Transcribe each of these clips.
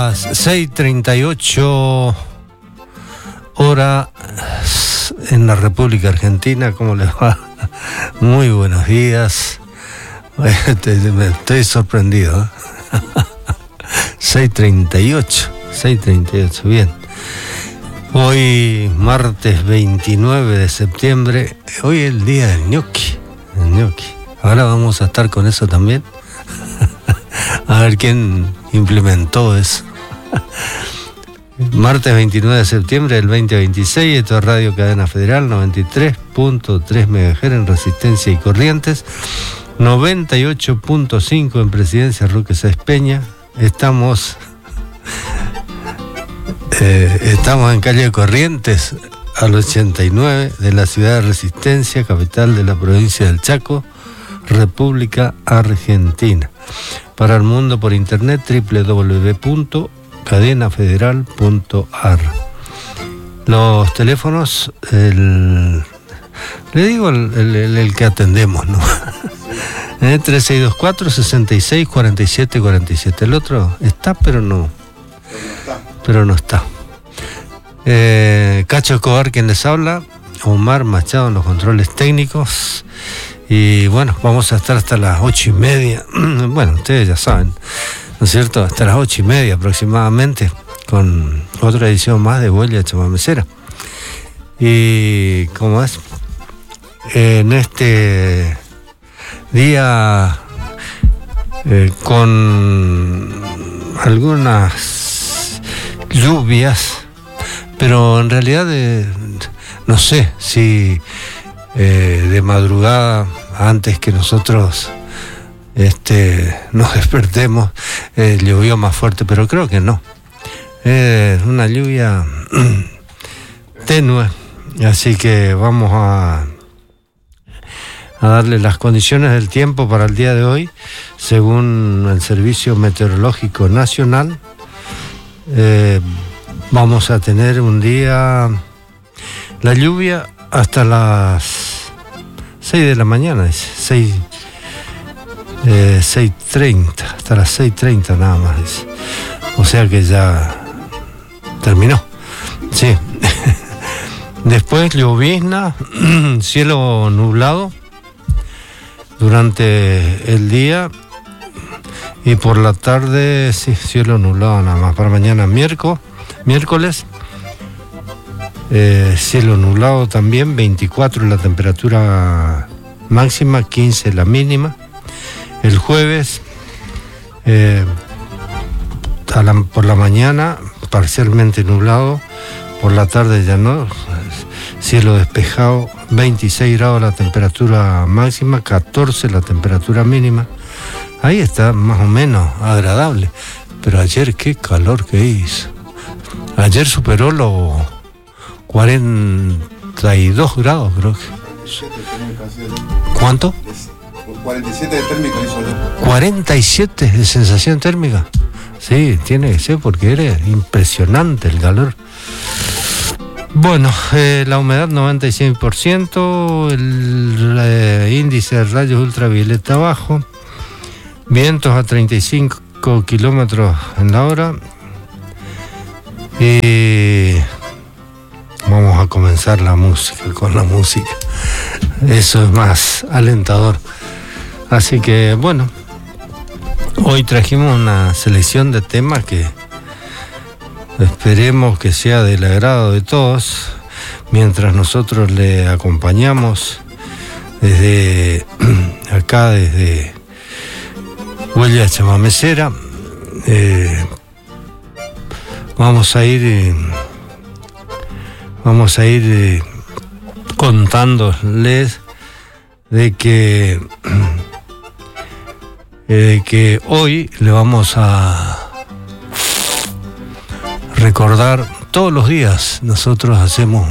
las 6:38 hora en la República Argentina. ¿Cómo les va? Muy buenos días. Estoy sorprendido, ¿eh? 6:38, bien. Hoy martes 29 de septiembre, hoy es el día del ñoqui. Ahora vamos a estar con eso también. A ver quién implementó eso. Martes 29 de septiembre del 2026, esto es Radio Cadena Federal, 93.3 MHz en Resistencia y Corrientes, 98.5 en Presidencia Roque Sáenz Peña. Estamos en calle Corrientes, al 89 de la ciudad de Resistencia, capital de la provincia del Chaco, República Argentina. Para el mundo por internet, www.cadenafederal.ar. Los teléfonos, le digo el que atendemos, ¿no? 3624-664747. El otro está, pero no está. Cacho Escobar quien les habla, Omar Machado en los controles técnicos. Y bueno, vamos a estar hasta las 8:30. Bueno, ustedes ya saben, ¿no es cierto? Hasta las 8:30 aproximadamente, con otra edición más de Huella Chamamecera. Y como es, en este día con algunas lluvias, pero en realidad no sé si de madrugada, antes que nosotros nos despertemos, llovió más fuerte, pero creo que no. Una lluvia tenue, así que vamos a darle las condiciones del tiempo para el día de hoy, según el Servicio Meteorológico Nacional. Vamos a tener un día, la lluvia hasta las 6 de la mañana, 6:30, hasta las 6:30 nada más, dice. O sea que ya terminó, sí. Después llovizna, cielo nublado durante el día, y por la tarde, sí, cielo nublado nada más. Para mañana miércoles, cielo nublado también, 24 la temperatura máxima, 15 la mínima. El jueves, por la mañana, parcialmente nublado, por la tarde ya no, cielo despejado, 26 grados la temperatura máxima, 14 la temperatura mínima. Ahí está más o menos agradable, pero ayer qué calor que hizo. Ayer superó los 42 grados, creo que. ¿Cuánto? 47 de térmica hizo ayer. 47 de sensación térmica. Sí, tiene que ser porque era impresionante el calor. Bueno, la humedad 96%, el índice de rayos ultravioleta bajo, vientos a 35 kilómetros en la hora. Y vamos a comenzar con la música. Eso es más alentador. Así que bueno, hoy trajimos una selección de temas que esperemos que sea del agrado de todos, mientras nosotros le acompañamos desde acá, desde Huella Chamamecera. Vamos a ir contándoles de que hoy le vamos a recordar todos los días. Nosotros hacemos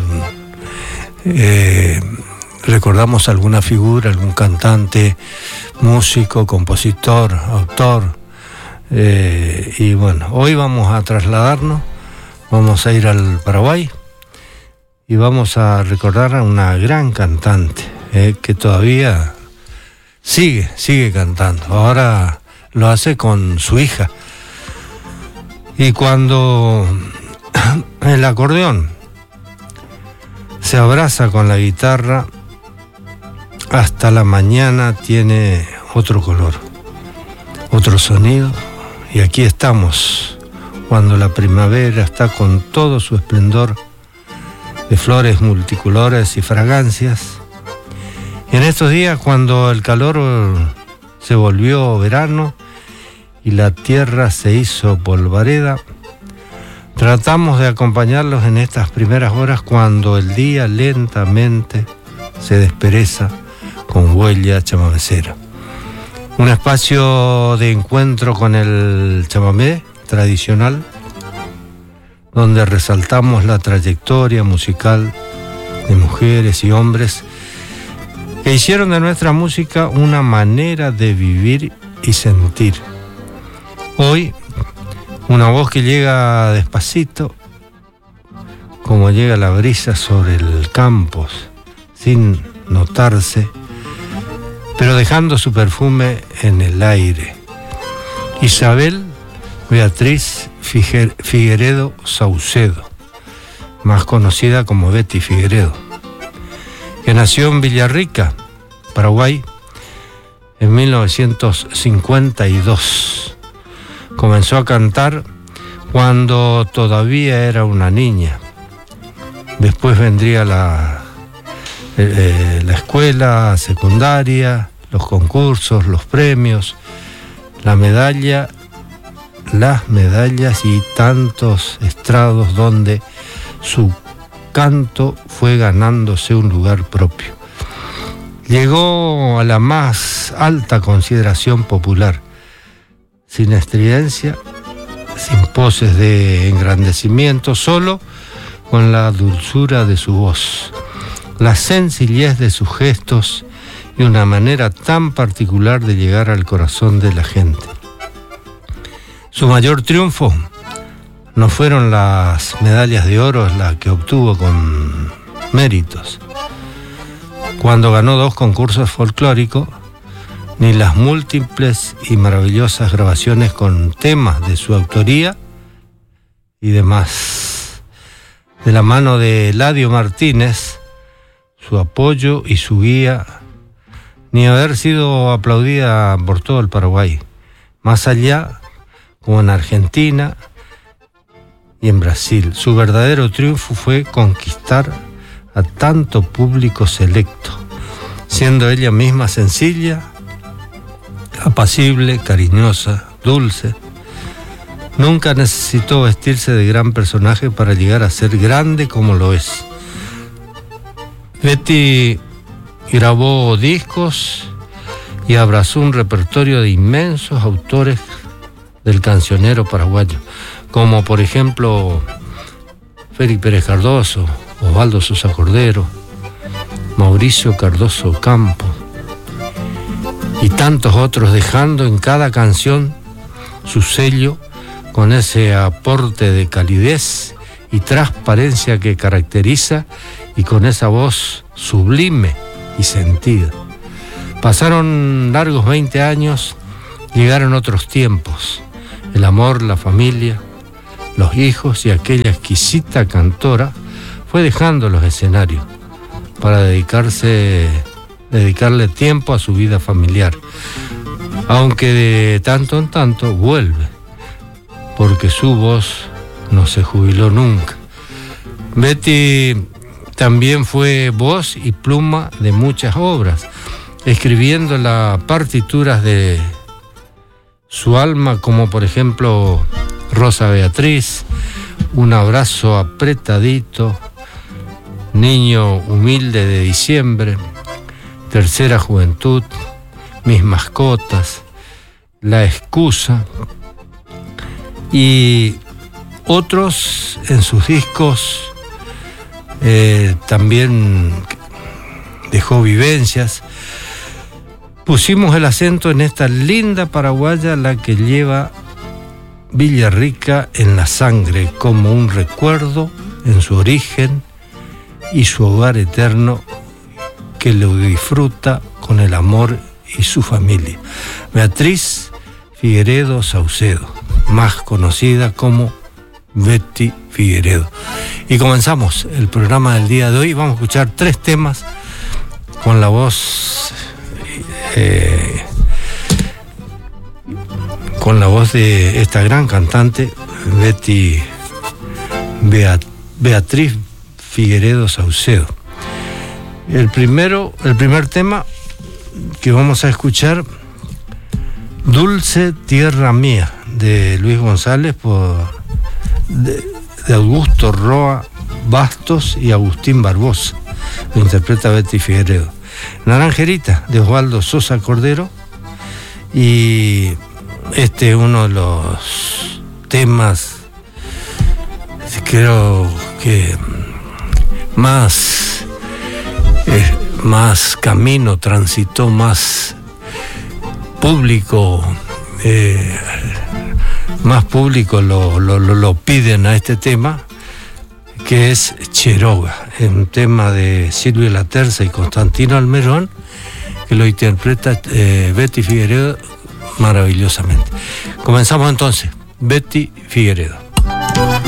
recordamos alguna figura, algún cantante, músico, compositor, autor. Y bueno, hoy vamos a trasladarnos, vamos a ir al Paraguay y vamos a recordar a una gran cantante que todavía sigue cantando. Ahora lo hace con su hija. Y cuando el acordeón se abraza con la guitarra, hasta la mañana tiene otro color, otro sonido. Y aquí estamos, cuando la primavera está con todo su esplendor de flores multicolores y fragancias. Y en estos días, cuando el calor se volvió verano y la tierra se hizo polvareda, tratamos de acompañarlos en estas primeras horas cuando el día lentamente se despereza con huella chamamecera. Un espacio de encuentro con el chamamé tradicional, donde resaltamos la trayectoria musical de mujeres y hombres que hicieron de nuestra música una manera de vivir y sentir. Hoy, una voz que llega despacito, como llega la brisa sobre el campo, sin notarse, pero dejando su perfume en el aire. Isabel Beatriz Figueredo Saucedo, más conocida como Betty Figueredo, que nació en Villarrica, Paraguay, en 1952. Comenzó a cantar cuando todavía era una niña. Después vendría la escuela secundaria, los concursos, los premios, las medallas y tantos estrados donde su canto fue ganándose un lugar propio. Llegó a la más alta consideración popular, sin estridencia, sin poses de engrandecimiento, solo con la dulzura de su voz, la sencillez de sus gestos y una manera tan particular de llegar al corazón de la gente. Su mayor triunfo no fueron las medallas de oro, las que obtuvo con méritos, cuando ganó 2 concursos folclóricos, ni las múltiples y maravillosas grabaciones con temas de su autoría y demás. De la mano de Eladio Martínez, su apoyo y su guía, ni haber sido aplaudida por todo el Paraguay. Más allá, como en Argentina y en Brasil, su verdadero triunfo fue conquistar a tanto público selecto, siendo ella misma sencilla, apacible, cariñosa, dulce. Nunca necesitó vestirse de gran personaje para llegar a ser grande como lo es. Betty grabó discos y abrazó un repertorio de inmensos autores del cancionero paraguayo, como por ejemplo Félix Pérez Cardoso, Osvaldo Sosa Cordero, Mauricio Cardoso Campo y tantos otros, dejando en cada canción su sello con ese aporte de calidez y transparencia que caracteriza, y con esa voz sublime y sentida. Pasaron largos 20 años, llegaron otros tiempos, el amor, la familia, los hijos, y aquella exquisita cantora fue dejando los escenarios para dedicarle tiempo a su vida familiar, aunque de tanto en tanto vuelve, porque su voz no se jubiló nunca. Betty también fue voz y pluma de muchas obras, escribiendo las partituras de su alma, como por ejemplo Rosa Beatriz, Un abrazo apretadito, Niño humilde de diciembre, Tercera juventud, Mis mascotas, La excusa, y otros en sus discos. También dejó vivencias. Pusimos el acento en esta linda paraguaya, la que lleva Villarrica en la sangre, como un recuerdo en su origen y su hogar eterno, que lo disfruta con el amor y su familia. Beatriz Figueredo Saucedo, más conocida como Betty Figueredo. Y comenzamos el programa del día de hoy. Vamos a escuchar 3 temas con la voz de esta gran cantante, Beatriz Figueredo Saucedo. El primer tema que vamos a escuchar, Dulce Tierra Mía, de Luis González, de Augusto Roa Bastos y Agustín Barbosa. Lo interpreta Betty Figueredo. Naranjerita, de Osvaldo Sosa Cordero. Y este es uno de los temas, creo que más camino transitó, más público lo piden a este tema, que es Cheroga, un tema de Silvio Laterza y Constantino Almerón, que lo interpreta Betty Figueredo maravillosamente. Comenzamos entonces, Betty Figueredo.